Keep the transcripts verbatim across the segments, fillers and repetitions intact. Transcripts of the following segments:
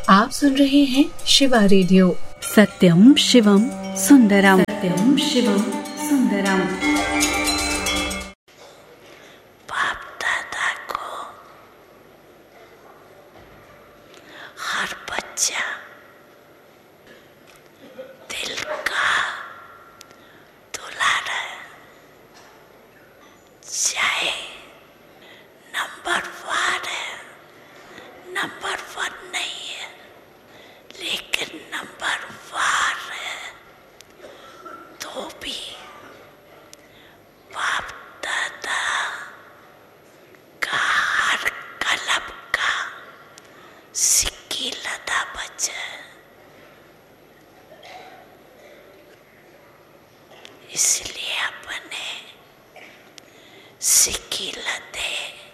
आप सुन रहे हैं शिवा रेडियो। सत्यम शिवम सुंदरम, सत्यम शिवम सुंदरम। बाप दादा को हर बच्चा दिल का दुलारा है, चाहे नंबर वन है, नंबर वन नहीं है, लेकिन नंबर वार है, तो भी बाप दादा का हर कलब का सिक्की लदा बच्चा, इसलिए अपने सिक्की लदे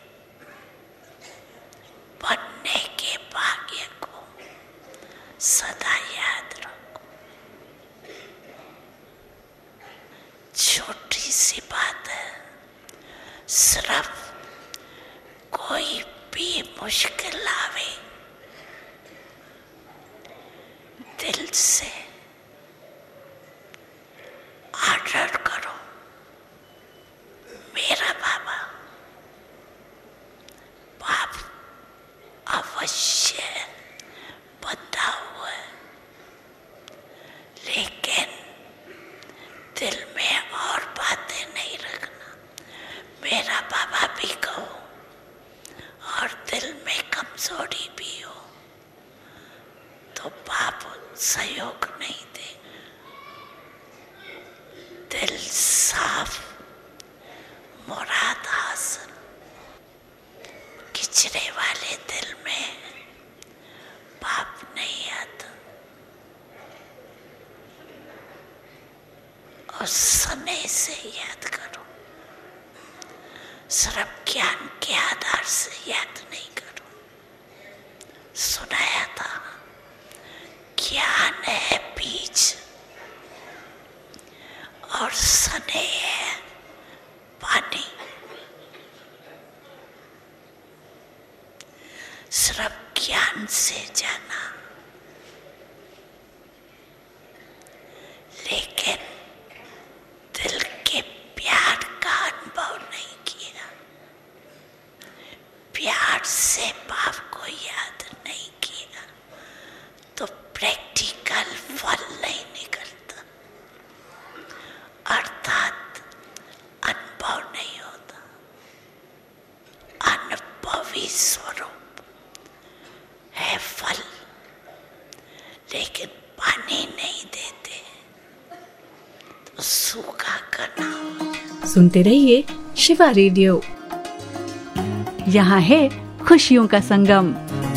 बनने के भाग्य को सदा याद रखो। छोटी सी बात है, सिर्फ कोई भी मुश्किल आवे, दिल से ऑर्डर करो, मेरा बाबा बाप अवश्य बंधा हुआ है, लेकिन दिल में और बातें नहीं रखना, मेरा बाबा भी कहो, और दिल में कमजोरी भी हो तो बाप सहयोग नहीं दे। दिल साफ मुराद हासिल, किचरे वाले दिल में पाप नहीं आता, और समय से याद करो, सिर्फ ज्ञान के आधार से याद नहीं करो। सुनाया था, ज्ञान है बीज और स्नेह है पानी। सिर्फ ज्ञान से जाना, लेकिन दिल के प्यार का अनुभव नहीं किया, प्यार से भाव को याद नहीं किया, तो प्रैक्टिकल फल नहीं निकलता, अर्थात अनुभव नहीं होता। अनुभवी स्वरूप है फल, लेकिन पानी नहीं देते तो सूखा करना। सुनते रहिए शिवा रेडियो। यहाँ है खुशियों का संगम।